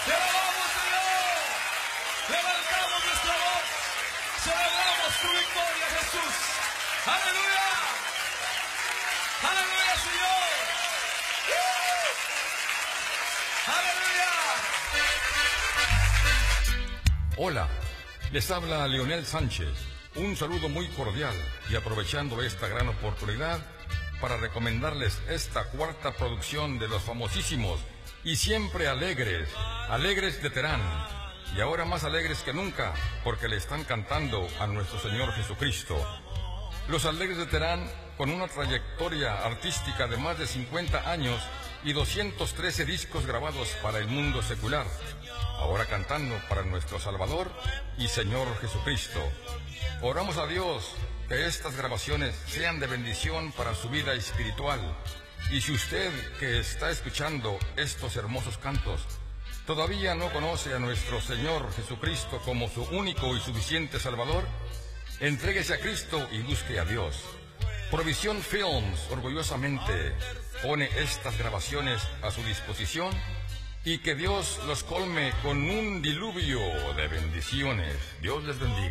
Te alabamos, Señor. Levantamos nuestra voz. Celebramos tu victoria, Jesús. Aleluya. Aleluya, Señor. Aleluya. Hola, les habla Leonel Sánchez. Un saludo muy cordial y aprovechando esta gran oportunidad para recomendarles esta cuarta producción de los famosísimos y siempre alegres de Terán. Y ahora más alegres que nunca porque le están cantando a nuestro Señor Jesucristo. Los Alegres de Terán, con una trayectoria artística de más de 50 años y 213 discos grabados para el mundo secular, ahora cantando para nuestro Salvador y Señor Jesucristo. Oramos a Dios que estas grabaciones sean de bendición para su vida espiritual. Y si usted que está escuchando estos hermosos cantos todavía no conoce a nuestro Señor Jesucristo como su único y suficiente Salvador, entréguese a Cristo y busque a Dios. Provisión Films orgullosamente pone estas grabaciones a su disposición y que Dios los colme con un diluvio de bendiciones. Dios les bendiga.